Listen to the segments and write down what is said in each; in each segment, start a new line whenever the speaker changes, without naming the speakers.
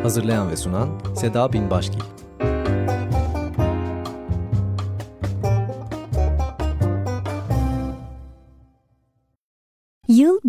Hazırlayan ve sunan Seda Binbaşgil.
Yıl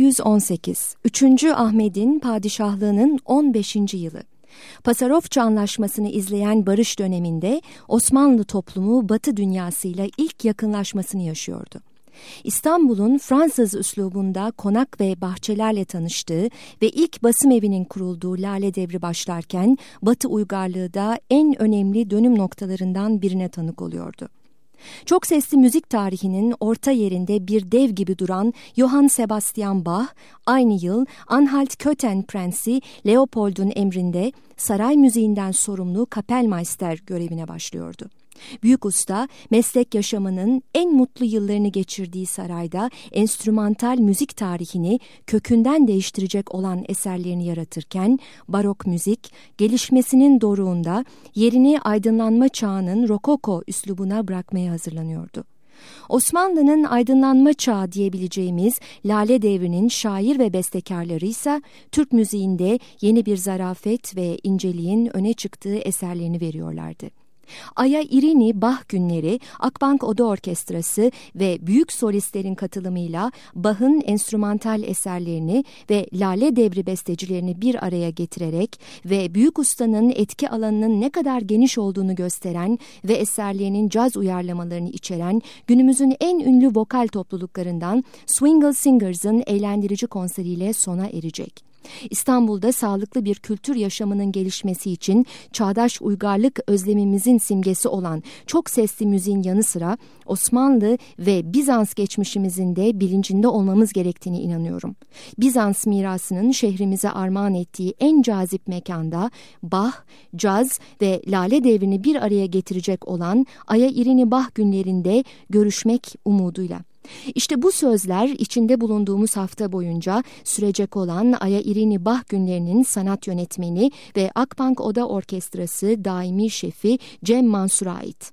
1718, 3. Ahmet'in padişahlığının 15. yılı. Pasarofça Anlaşması'nı izleyen barış döneminde Osmanlı toplumu Batı dünyasıyla ilk yakınlaşmasını yaşıyordu. İstanbul'un Fransız üslubunda konak ve bahçelerle tanıştığı ve ilk basım evinin kurulduğu Lale Devri başlarken Batı uygarlığı da en önemli dönüm noktalarından birine tanık oluyordu. Çok sesli müzik tarihinin orta yerinde bir dev gibi duran Johann Sebastian Bach, aynı yıl Anhalt-Köthen Prensi Leopold'un emrinde saray müziğinden sorumlu Kapellmeister görevine başlıyordu. Büyük usta, meslek yaşamının en mutlu yıllarını geçirdiği sarayda enstrümantal müzik tarihini kökünden değiştirecek olan eserlerini yaratırken, barok müzik, gelişmesinin doruğunda yerini aydınlanma çağının rokoko üslubuna bırakmaya hazırlanıyordu. Osmanlı'nın aydınlanma çağı diyebileceğimiz Lale Devri'nin şair ve bestekarları ise Türk müziğinde yeni bir zarafet ve inceliğin öne çıktığı eserlerini veriyorlardı. Aya İrini Bach günleri, Akbank Oda Orkestrası ve büyük solistlerin katılımıyla Bach'ın enstrümantal eserlerini ve Lale Devri bestecilerini bir araya getirerek ve büyük ustanın etki alanının ne kadar geniş olduğunu gösteren ve eserlerinin caz uyarlamalarını içeren günümüzün en ünlü vokal topluluklarından Swingle Singers'ın eğlendirici konseriyle sona erecek. İstanbul'da sağlıklı bir kültür yaşamının gelişmesi için çağdaş uygarlık özlemimizin simgesi olan çok sesli müziğin yanı sıra Osmanlı ve Bizans geçmişimizin de bilincinde olmamız gerektiğine inanıyorum. Bizans mirasının şehrimize armağan ettiği en cazip mekanda Bach, caz ve Lale Devri'ni bir araya getirecek olan Aya İrini Bach günlerinde görüşmek umuduyla. İşte bu sözler içinde bulunduğumuz hafta boyunca sürecek olan Aya İrini Bach günlerinin sanat yönetmeni ve Akbank Oda Orkestrası daimi şefi Cem Mansur'a ait.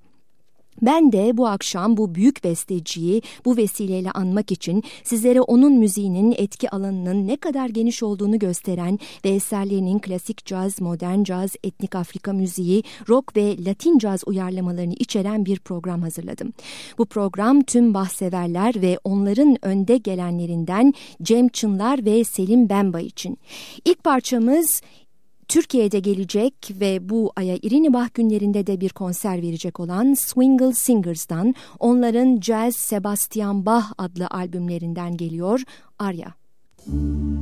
Ben de bu akşam bu büyük besteciyi bu vesileyle anmak için sizlere onun müziğinin etki alanının ne kadar geniş olduğunu gösteren ve eserlerinin klasik caz, modern caz, etnik Afrika müziği, rock ve Latin caz uyarlamalarını içeren bir program hazırladım. Bu program tüm Bach severler ve onların önde gelenlerinden Cem Çınlar ve Selim Bemba için. İlk parçamız Türkiye'de gelecek ve bu Aya İrini Bach günlerinde de bir konser verecek olan Swingle Singers'dan, onların Jazz Sebastian Bach adlı albümlerinden geliyor Arya.